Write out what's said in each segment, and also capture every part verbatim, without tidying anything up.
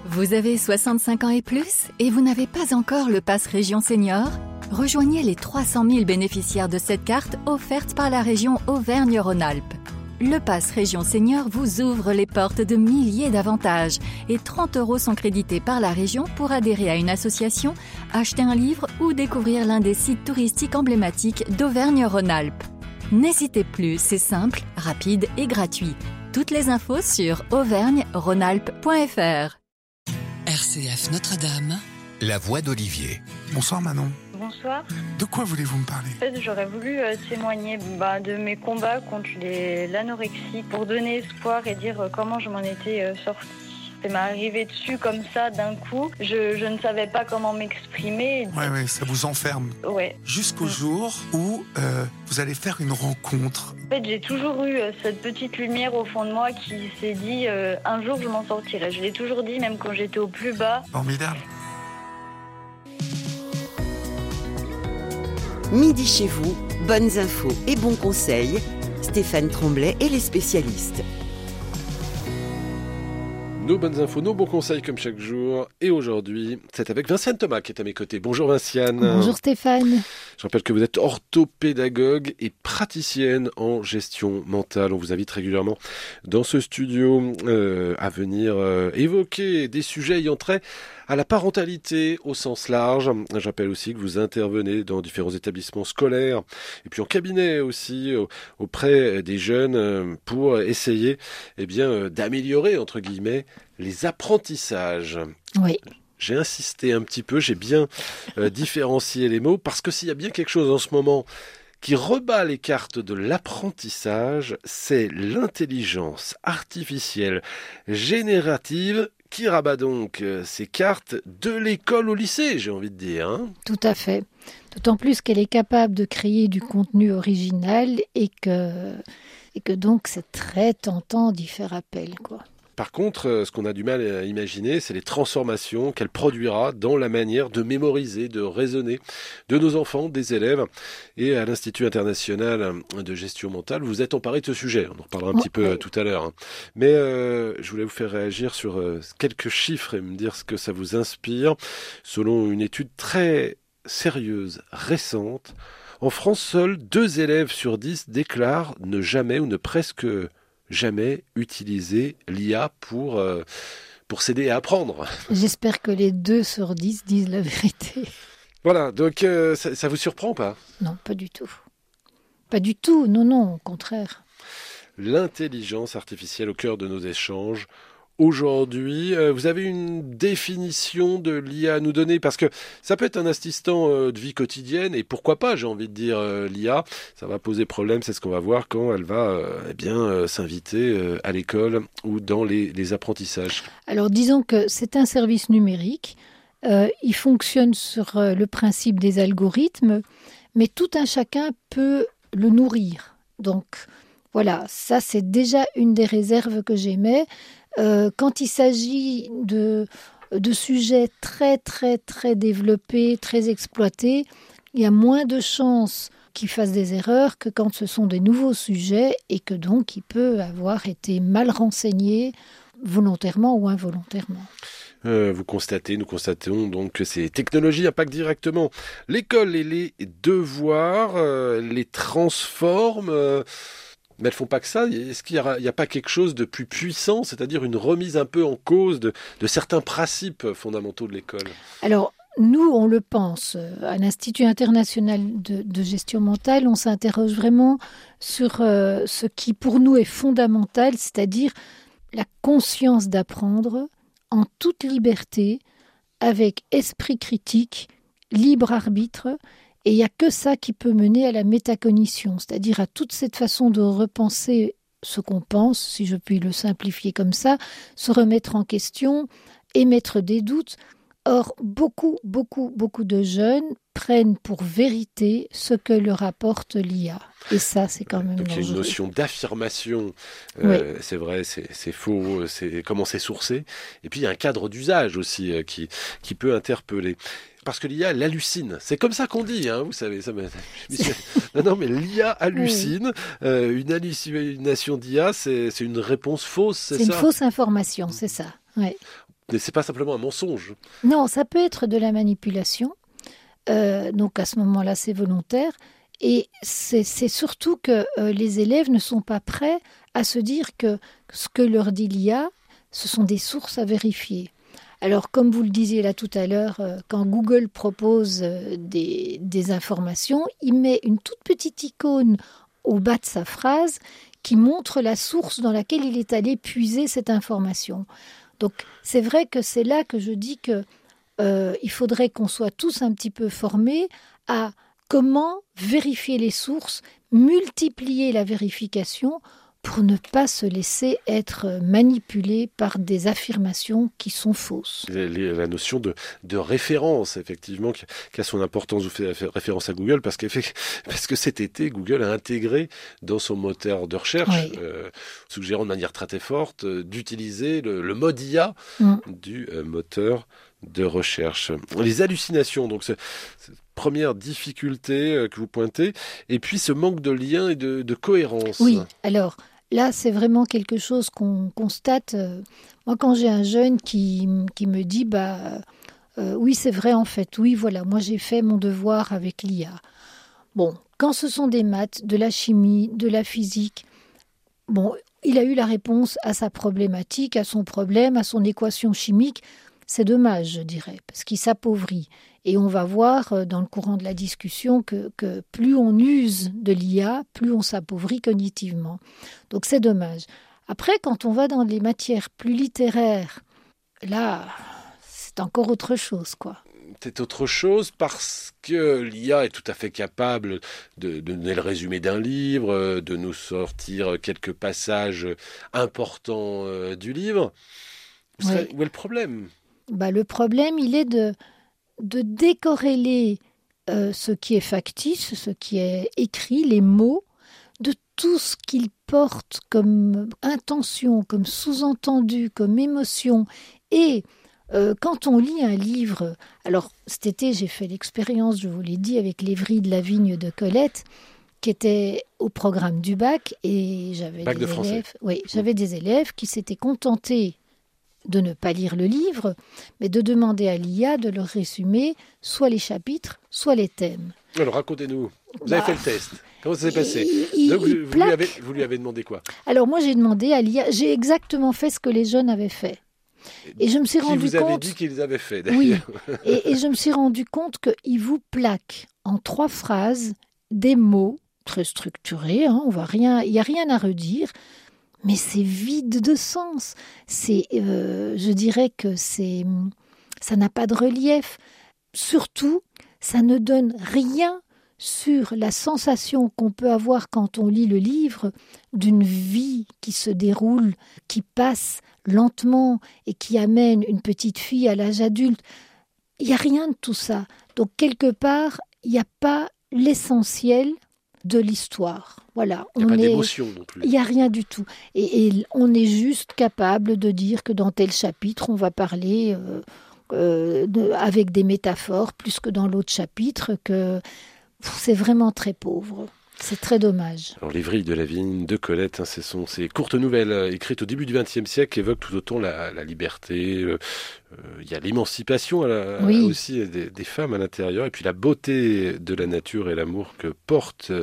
Vous avez soixante-cinq ans et plus et vous n'avez pas encore le Pass Région Senior? Rejoignez les trois cent mille bénéficiaires de cette carte offerte par la région Auvergne-Rhône-Alpes. Le Pass Région Senior vous ouvre les portes de milliers d'avantages et trente euros sont crédités par la région pour adhérer à une association, acheter un livre ou découvrir l'un des sites touristiques emblématiques d'Auvergne-Rhône-Alpes. N'hésitez plus, c'est simple, rapide et gratuit. Toutes les infos sur auvergne rhône alpes point f r. R C F Notre-Dame. La voix d'Olivier. Bonsoir Manon. Bonsoir. De quoi voulez-vous me parler? En fait, j'aurais voulu euh, témoigner bah, de mes combats contre les, l'anorexie pour donner espoir et dire euh, comment je m'en étais euh, sortie. Ça m'est arrivé dessus comme ça d'un coup. Je, je ne savais pas comment m'exprimer. Ouais, ouais, ça vous enferme. Ouais. Jusqu'au mmh. jour où euh, vous allez faire une rencontre. En fait, j'ai toujours eu euh, cette petite lumière au fond de moi qui s'est dit euh, un jour je m'en sortirai. Je l'ai toujours dit, même quand j'étais au plus bas. Formidable. Midi chez vous, bonnes infos et bons conseils. Stéphane Tremblay et les spécialistes. Nos bonnes infos, nos bons conseils comme chaque jour. Et aujourd'hui, c'est avec Vinciane Thomas qui est à mes côtés. Bonjour Vinciane. Bonjour Stéphane. Je rappelle que vous êtes orthopédagogue et praticienne en gestion mentale. On vous invite régulièrement dans ce studio euh, à venir euh, évoquer des sujets ayant trait à la parentalité au sens large. Je rappelle aussi que vous intervenez dans différents établissements scolaires et puis en cabinet aussi auprès des jeunes pour essayer eh bien, d'améliorer, entre guillemets, les apprentissages. Oui. J'ai insisté un petit peu, j'ai bien euh, différencié les mots parce que s'il y a bien quelque chose en ce moment qui rebat les cartes de l'apprentissage, c'est l'intelligence artificielle générative qui rabat donc ces cartes de l'école au lycée, j'ai envie de dire. Hein. Tout à fait. D'autant plus qu'elle est capable de créer du contenu original et que, et que donc c'est très tentant d'y faire appel, quoi. Par contre, ce qu'on a du mal à imaginer, c'est les transformations qu'elle produira dans la manière de mémoriser, de raisonner de nos enfants, des élèves. Et à l'Institut international de gestion mentale, vous êtes emparé de ce sujet. On en reparlera un oh, petit peu oui. tout à l'heure. Mais euh, je voulais vous faire réagir sur euh, quelques chiffres et me dire ce que ça vous inspire. Selon une étude très sérieuse, récente, en France, seuls deux élèves sur dix déclarent ne jamais ou ne presque jamais utiliser l'I A pour, euh, pour s'aider à apprendre. J'espère que les deux sur dix disent la vérité. Voilà, donc euh, ça, ça vous surprend ou pas? Non, pas du tout. Pas du tout, non, non, au contraire. L'intelligence artificielle au cœur de nos échanges. Aujourd'hui, euh, vous avez une définition de l'I A à nous donner? Parce que ça peut être un assistant euh, de vie quotidienne et pourquoi pas, j'ai envie de dire, euh, l'I A, ça va poser problème, c'est ce qu'on va voir quand elle va euh, eh bien, euh, s'inviter euh, à l'école ou dans les, les apprentissages. Alors disons que c'est un service numérique, euh, il fonctionne sur euh, le principe des algorithmes, mais tout un chacun peut le nourrir. Donc voilà, ça c'est déjà une des réserves que j'émets. Euh, quand il s'agit de, de sujets très, très, très développés, très exploités, il y a moins de chances qu'il fasse des erreurs que quand ce sont des nouveaux sujets et que donc il peut avoir été mal renseigné volontairement ou involontairement. Euh, vous constatez, nous constatons donc que ces technologies impactent directement l'école et les devoirs, euh, les transforment. Euh Mais elles ne font pas que ça. Est-ce qu'il n'y a, a pas quelque chose de plus puissant, c'est-à-dire une remise un peu en cause de, de certains principes fondamentaux de l'école? Alors, nous, on le pense. À l'Institut international de, de gestion mentale, on s'interroge vraiment sur euh, ce qui, pour nous, est fondamental, c'est-à-dire la conscience d'apprendre en toute liberté, avec esprit critique, libre arbitre. Et il n'y a que ça qui peut mener à la métacognition, c'est-à-dire à toute cette façon de repenser ce qu'on pense, si je puis le simplifier comme ça, se remettre en question, émettre des doutes. Or, beaucoup, beaucoup, beaucoup de jeunes prennent pour vérité ce que leur apporte l'I A. Et ça, c'est quand même Donc dangereux. il y a une notion d'affirmation, euh, oui. c'est vrai, c'est, c'est faux, c'est comment c'est sourcé. Et puis il y a un cadre d'usage aussi euh, qui, qui peut interpeller. Parce que l'I A, elle hallucine. C'est comme ça qu'on dit, hein, vous savez. Ça me... non, non, mais l'I A hallucine. Oui. Euh, une hallucination d'I A, c'est, c'est une réponse fausse, c'est, c'est ça? C'est une fausse information, c'est ça. Ouais. Mais c'est pas simplement un mensonge. Non, ça peut être de la manipulation. Euh, donc à ce moment-là, c'est volontaire. Et c'est, c'est surtout que euh, les élèves ne sont pas prêts à se dire que ce que leur dit l'I A, ce sont des sources à vérifier. Alors, comme vous le disiez là tout à l'heure, euh, quand Google propose euh, des, des informations, il met une toute petite icône au bas de sa phrase qui montre la source dans laquelle il est allé puiser cette information. Donc, c'est vrai que c'est là que je dis que euh, il faudrait qu'on soit tous un petit peu formés à comment vérifier les sources, multiplier la vérification pour ne pas se laisser être manipulé par des affirmations qui sont fausses. La notion de, de référence, effectivement, qui a son importance, vous faites référence à Google, parce, parce que cet été, Google a intégré dans son moteur de recherche, oui. euh, suggérant de manière très, très forte, euh, d'utiliser le, le mode I A mm. du euh, moteur de recherche. Les hallucinations, donc c'est, c'est première difficulté euh, que vous pointez, et puis ce manque de lien et de, de cohérence. Oui, alors là, c'est vraiment quelque chose qu'on constate. Moi, quand j'ai un jeune qui, qui me dit bah, euh, « Oui, c'est vrai, en fait. Oui, voilà, moi, j'ai fait mon devoir avec l'I A. » Bon, quand ce sont des maths, de la chimie, de la physique, bon, il a eu la réponse à sa problématique, à son problème, à son équation chimique. C'est dommage, je dirais, parce qu'il s'appauvrit. Et on va voir dans le courant de la discussion que, que plus on use de l'I A, plus on s'appauvrit cognitivement. Donc c'est dommage. Après, quand on va dans les matières plus littéraires, là, c'est encore autre chose, quoi. C'est autre chose parce que l'I A est tout à fait capable de, de donner le résumé d'un livre, de nous sortir quelques passages importants du livre. Où, serait, oui. où est le problème ? Bah, le problème, il est de... de décorréler euh, ce qui est factice, ce qui est écrit, les mots, de tout ce qu'ils portent comme intention, comme sous-entendu, comme émotion. Et euh, quand on lit un livre, alors cet été j'ai fait l'expérience, je vous l'ai dit, avec Lévry de la Vigne de Colette, qui était au programme du bac, et j'avais bac des de élèves, français. oui, j'avais des élèves qui s'étaient contentés de ne pas lire le livre, mais de demander à l'I A de leur résumer soit les chapitres, soit les thèmes. Alors racontez-nous, vous bah, avez fait le test, comment ça s'est passé il, Donc, il vous, vous, lui avez, vous lui avez demandé quoi? Alors moi j'ai demandé à l'I A, j'ai exactement fait ce que les jeunes avaient fait. Et je me suis qui rendu vous avez compte... dit qu'ils avaient fait d'ailleurs. Oui, et, et je me suis rendu compte qu'il vous plaque en trois phrases des mots très structurés, hein, on va rien, il n'y a rien à redire, mais c'est vide de sens. C'est, euh, je dirais que c'est, ça n'a pas de relief. Surtout, ça ne donne rien sur la sensation qu'on peut avoir quand on lit le livre d'une vie qui se déroule, qui passe lentement et qui amène une petite fille à l'âge adulte. Il n'y a rien de tout ça. Donc, quelque part, il n'y a pas l'essentiel de l'histoire. Voilà. Il n'y a on pas est... d'émotion non plus. Il n'y a rien du tout. Et, et on est juste capable de dire que dans tel chapitre, on va parler euh, euh, de, avec des métaphores, plus que dans l'autre chapitre, que c'est vraiment très pauvre. C'est très dommage. Alors, Lévry de la Vigne de Colette, hein, ce sont ces courtes nouvelles euh, écrites au début du vingtième siècle qui évoquent tout autant la, la liberté. Il euh, euh, y a l'émancipation à la, oui. à aussi des, des femmes à l'intérieur, et puis la beauté de la nature et l'amour que porte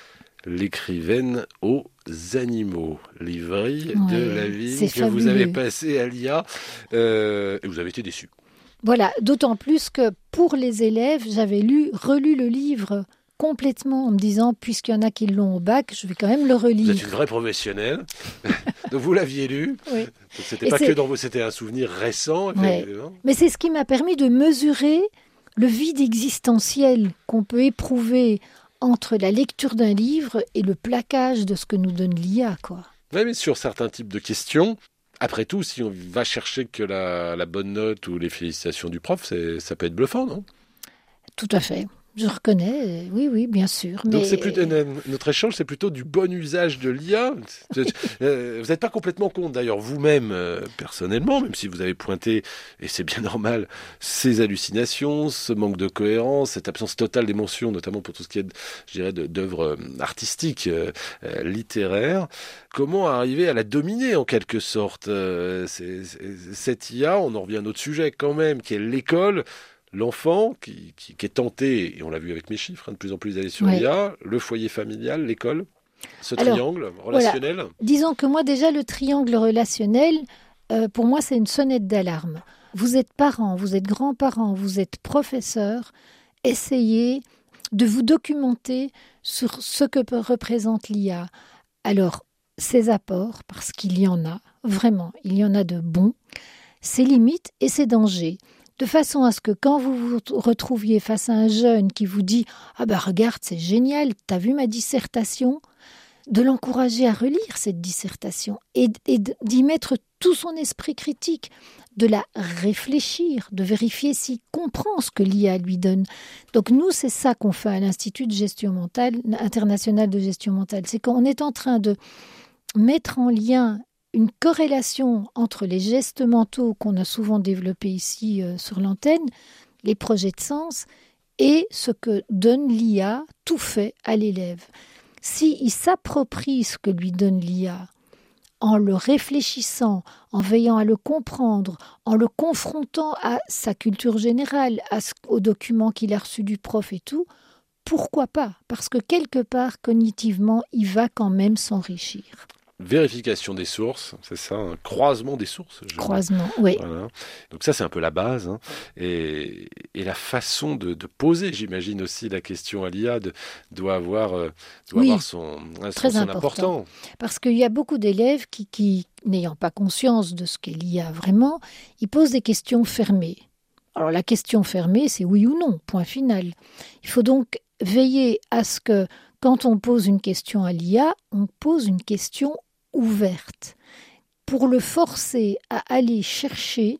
l'écrivaine aux animaux. Lévry oui, de la Vigne que fabuleux. Vous avez passé à l'I A euh, et vous avez été déçu. Voilà, d'autant plus que pour les élèves, j'avais lu, relu le livre complètement en me disant, puisqu'il y en a qui l'ont au bac, je vais quand même le relire. Vous êtes une vraie professionnelle, donc vous l'aviez lu. Oui. Donc c'était et pas c'est... que dans vous, c'était un souvenir récent. Ouais. Mais c'est ce qui m'a permis de mesurer le vide existentiel qu'on peut éprouver entre la lecture d'un livre et le plaquage de ce que nous donne l'I A, quoi. Oui, mais sur certains types de questions, après tout, si on va chercher que la, la bonne note ou les félicitations du prof, c'est, ça peut être bluffant, non ? Tout à fait. Je reconnais, oui, oui, bien sûr. Donc mais... c'est plus, notre échange, c'est plutôt du bon usage de l'I A. Vous n'êtes pas complètement contre, d'ailleurs, vous-même, euh, personnellement, même si vous avez pointé, et c'est bien normal, ces hallucinations, ce manque de cohérence, cette absence totale d'émotion, notamment pour tout ce qui est, je dirais, d'œuvres artistiques, euh, euh, littéraires. Comment arriver à la dominer, en quelque sorte euh, c'est, c'est, Cette I A, on en revient à notre sujet quand même, qui est l'école. L'enfant qui, qui, qui est tenté, et on l'a vu avec mes chiffres, hein, de plus en plus d'aller sur ouais. l'I A, le foyer familial, l'école, ce Alors, triangle relationnel. Voilà. Disons que moi déjà le triangle relationnel, euh, pour moi c'est une sonnette d'alarme. Vous êtes parents, vous êtes grands-parents, vous êtes professeurs, essayez de vous documenter sur ce que représente l'I A. Alors, ses apports, parce qu'il y en a, vraiment, il y en a de bons, ses limites et ses dangers. De façon à ce que quand vous vous retrouviez face à un jeune qui vous dit « Ah ben regarde, c'est génial, t'as vu ma dissertation ?» de l'encourager à relire cette dissertation et, et d'y mettre tout son esprit critique, de la réfléchir, de vérifier s'il comprend ce que l'I A lui donne. Donc nous, c'est ça qu'on fait à l'Institut de gestion mentale, international de gestion mentale. C'est qu'on est en train de mettre en lien une corrélation entre les gestes mentaux qu'on a souvent développés ici euh, sur l'antenne, les projets de sens, et ce que donne l'I A tout fait à l'élève. S'il s'approprie ce que lui donne l'I A, en le réfléchissant, en veillant à le comprendre, en le confrontant à sa culture générale, à ce, aux documents qu'il a reçus du prof et tout, pourquoi pas ? Parce que quelque part, cognitivement, il va quand même s'enrichir. Vérification des sources, c'est ça, un croisement des sources. Je croisement, oui. Voilà. Donc ça, c'est un peu la base. Hein. Et, et la façon de, de poser, j'imagine aussi, la question à l'I A de, doit avoir, euh, doit oui, avoir son, très son, son important. important. Parce qu'il y a beaucoup d'élèves qui, qui, n'ayant pas conscience de ce qu'est l'I A vraiment, ils posent des questions fermées. Alors la question fermée, c'est oui ou non, point final. Il faut donc veiller à ce que, quand on pose une question à l'I A, on pose une question ouverte, pour le forcer à aller chercher,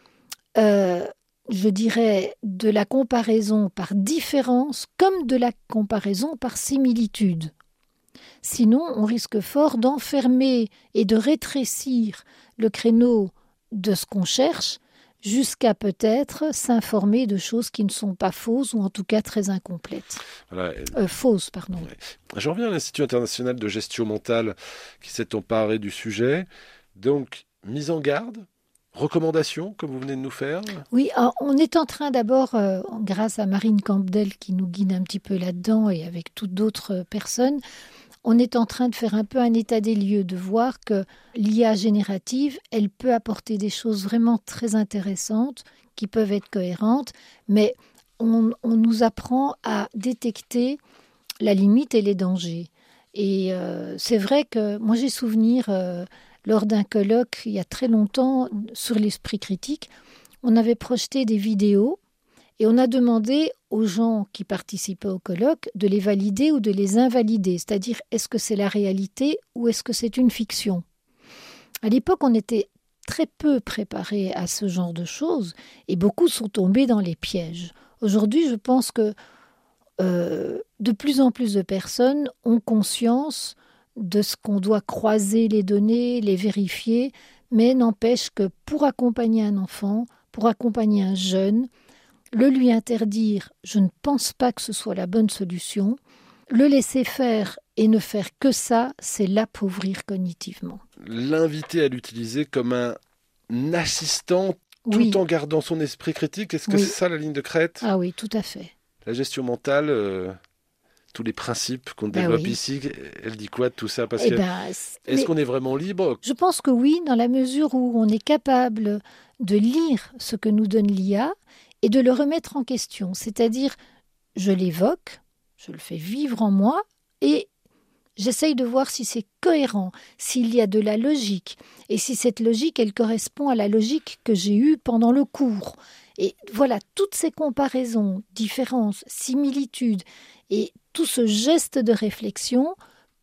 euh, je dirais, de la comparaison par différence comme de la comparaison par similitude. Sinon, on risque fort d'enfermer et de rétrécir le créneau de ce qu'on cherche jusqu'à peut-être s'informer de choses qui ne sont pas fausses ou en tout cas très incomplètes. Voilà. Euh, fausses, pardon. Ouais. Je reviens à l'Institut international de gestion mentale qui s'est emparé du sujet. Donc, mise en garde, recommandations, comme vous venez de nous faire. Oui, on est en train d'abord, euh, grâce à Marine Campbell qui nous guide un petit peu là-dedans et avec toutes d'autres personnes, on est en train de faire un peu un état des lieux, de voir que l'I A générative, elle peut apporter des choses vraiment très intéressantes, qui peuvent être cohérentes, mais on, on nous apprend à détecter la limite et les dangers. Et euh, c'est vrai que moi j'ai souvenir, euh, lors d'un colloque, il y a très longtemps, sur l'esprit critique, on avait projeté des vidéos et on a demandé aux gens qui participaient au colloque de les valider ou de les invalider. C'est-à-dire, est-ce que c'est la réalité ou est-ce que c'est une fiction ? À l'époque, on était très peu préparés à ce genre de choses et beaucoup sont tombés dans les pièges. Aujourd'hui, je pense que euh, de plus en plus de personnes ont conscience de ce qu'on doit croiser les données, les vérifier, mais n'empêche que pour accompagner un enfant, pour accompagner un jeune, le lui interdire, je ne pense pas que ce soit la bonne solution. Le laisser faire et ne faire que ça, c'est l'appauvrir cognitivement. L'inviter à l'utiliser comme un assistant tout oui. en gardant son esprit critique, est-ce que oui. c'est ça la ligne de crête ? Ah oui, tout à fait. La gestion mentale, euh, tous les principes qu'on ben développe oui. ici, elle dit quoi de tout ça ? Parce eh que ben, est-ce qu'on est vraiment libre ? Je pense que oui, dans la mesure où on est capable de lire ce que nous donne l'I A et de le remettre en question. C'est-à-dire, je l'évoque, je le fais vivre en moi et j'essaye de voir si c'est cohérent, s'il y a de la logique et si cette logique, elle correspond à la logique que j'ai eue pendant le cours. Et voilà, toutes ces comparaisons, différences, similitudes et tout ce geste de réflexion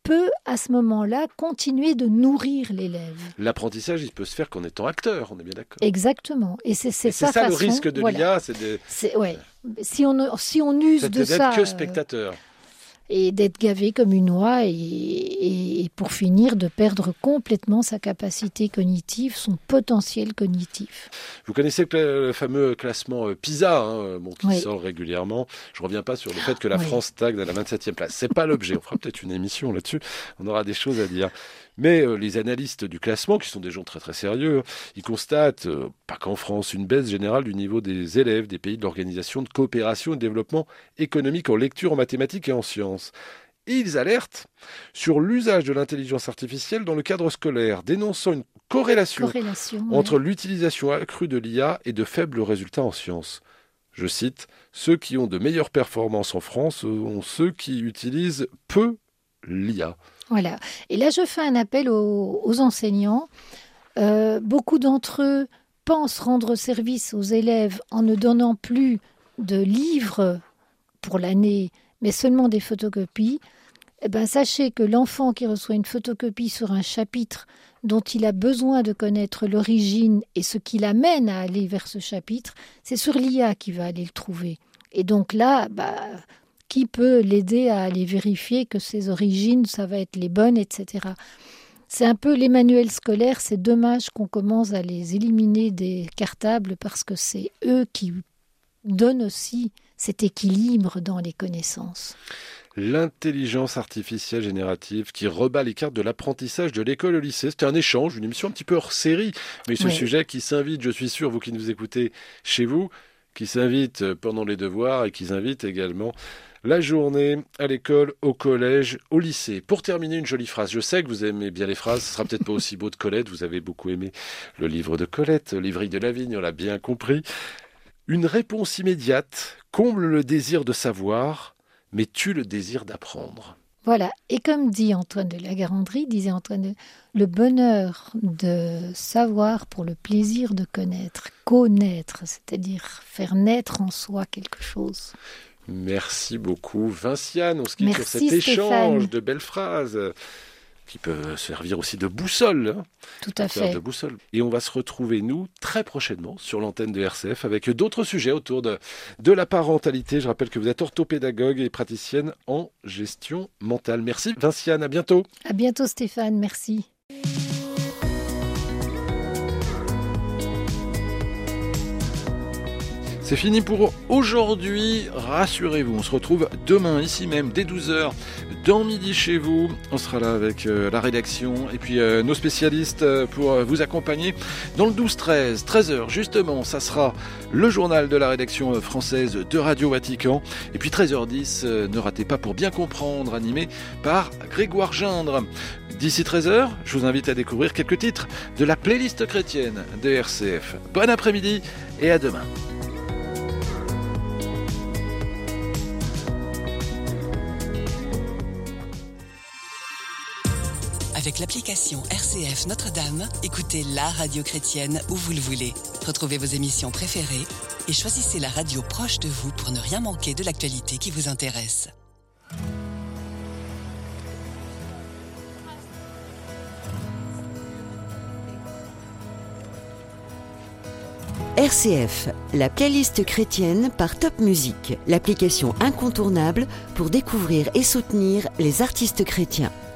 peut à ce moment-là continuer de nourrir l'élève. L'apprentissage, il peut se faire qu'en étant acteur, on est bien d'accord. Exactement. Et c'est, c'est, Et c'est sa ça façon, le risque de voilà. l'I A, c'est, de... c'est ouais. Si on si on use c'est de d'être ça que spectateur. euh, et d'être gavé comme une oie et, et, et pour finir de perdre complètement sa capacité cognitive, son potentiel cognitif. Vous connaissez le, le fameux classement PISA, hein, bon, qui Oui. sort régulièrement. Je ne reviens pas sur le fait que la Oui. France stagne à la vingt-septième place. C'est pas l'objet. On fera peut-être une émission là-dessus. On aura des choses à dire. Mais euh, les analystes du classement, qui sont des gens très très sérieux, hein, ils constatent, euh, pas qu'en France, une baisse générale du niveau des élèves des pays de l'Organisation de coopération et de développement économique en lecture, en mathématiques et en sciences. Et ils alertent sur l'usage de l'intelligence artificielle dans le cadre scolaire, dénonçant une corrélation, Corrélation. entre ouais. l'utilisation accrue de l'I A et de faibles résultats en sciences. Je cite, « Ceux qui ont de meilleures performances en France sont ceux qui utilisent peu l'I A ». Voilà. Et là, je fais un appel aux, aux enseignants. Euh, beaucoup d'entre eux pensent rendre service aux élèves en ne donnant plus de livres pour l'année, mais seulement des photocopies. Eh ben, sachez que l'enfant qui reçoit une photocopie sur un chapitre dont il a besoin de connaître l'origine et ce qui l'amène à aller vers ce chapitre, c'est sur l'I A qu'il va aller le trouver. Et donc là, bah, qui peut l'aider à aller vérifier que ses origines, ça va être les bonnes, et cetera. C'est un peu les manuels scolaires, c'est dommage qu'on commence à les éliminer des cartables parce que c'est eux qui donnent aussi cet équilibre dans les connaissances. L'intelligence artificielle générative qui rebat les cartes de l'apprentissage de l'école au lycée. C'était un échange, une émission un petit peu hors série, mais ce Oui. sujet qui s'invite, je suis sûr, vous qui nous écoutez chez vous, qui s'invite pendant les devoirs et qui s'invite également la journée à l'école, au collège, au lycée. Pour terminer, une jolie phrase. Je sais que vous aimez bien les phrases, ce sera peut-être pas aussi beau de Colette, vous avez beaucoup aimé le livre de Colette, l'Ivry de la Vigne, on l'a bien compris. Une réponse immédiate comble le désir de savoir, mais tue le désir d'apprendre. Voilà. Et comme dit Antoine de la Garandrie, disait Antoine de... le bonheur de savoir pour le plaisir de connaître, connaître, c'est-à-dire faire naître en soi quelque chose. Merci beaucoup Vinciane, on se quitte Merci, sur cet échange Stéphane. de belles phrases qui peuvent servir aussi de boussole. Hein, Tout à fait. de boussole. Et on va se retrouver, nous, très prochainement sur l'antenne de R C F avec d'autres sujets autour de, de la parentalité. Je rappelle que vous êtes orthopédagogue et praticienne en gestion mentale. Merci Vinciane, à bientôt. À bientôt Stéphane, merci. C'est fini pour aujourd'hui, rassurez-vous, on se retrouve demain ici même dès douze heures dans Midi chez vous. On sera là avec euh, la rédaction et puis euh, nos spécialistes euh, pour euh, vous accompagner dans le douze treize. treize heures justement, ça sera le journal de la rédaction euh, française de Radio Vatican. Et puis treize heures dix, euh, ne ratez pas Pour bien comprendre, animé par Grégoire Gindre. D'ici treize heures, je vous invite à découvrir quelques titres de la playlist chrétienne de R C F. Bon après-midi et à demain. Avec l'application R C F Notre-Dame, écoutez la radio chrétienne où vous le voulez. Retrouvez vos émissions préférées et choisissez la radio proche de vous pour ne rien manquer de l'actualité qui vous intéresse. R C F, la playlist chrétienne par Top Music, l'application incontournable pour découvrir et soutenir les artistes chrétiens.